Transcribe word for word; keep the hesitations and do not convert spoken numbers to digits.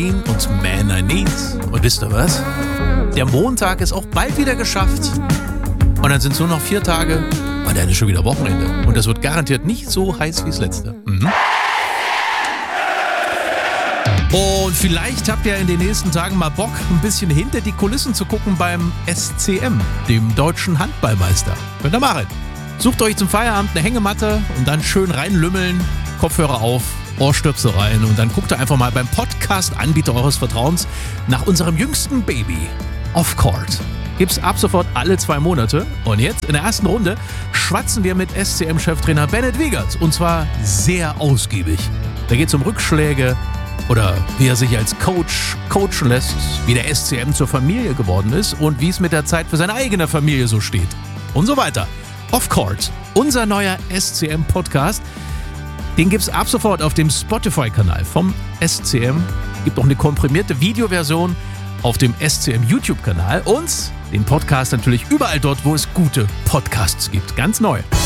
und Man I Need. Und wisst ihr was? Der Montag ist auch bald wieder geschafft. Und dann sind es nur noch vier Tage und dann ist schon wieder Wochenende. Und das wird garantiert nicht so heiß wie das letzte. Mhm. Und vielleicht habt ihr in den nächsten Tagen mal Bock, ein bisschen hinter die Kulissen zu gucken beim S C M, dem Deutschen Handballmeister. Könnt ihr machen. Sucht euch zum Feierabend eine Hängematte und dann schön reinlümmeln, Kopfhörer auf, Ohrstöpsel rein und dann guckt ihr einfach mal beim Podcast-Anbieter eures Vertrauens nach unserem jüngsten Baby, Off Court. Gibt's ab sofort alle zwei Monate. Und jetzt in der ersten Runde schwatzen wir mit S C M-Cheftrainer Bennett Wiegert. Und zwar sehr ausgiebig. Da geht's um Rückschläge oder wie er sich als Coach coachen lässt, wie der S C M zur Familie geworden ist und wie es mit der Zeit für seine eigene Familie so steht. Und so weiter. Off Court, unser neuer S C M-Podcast. Den gibt's ab sofort auf dem Spotify-Kanal vom S C M. Gibt auch eine komprimierte Videoversion auf dem S C M YouTube-Kanal und den Podcast natürlich überall dort, wo es gute Podcasts gibt. Ganz neu.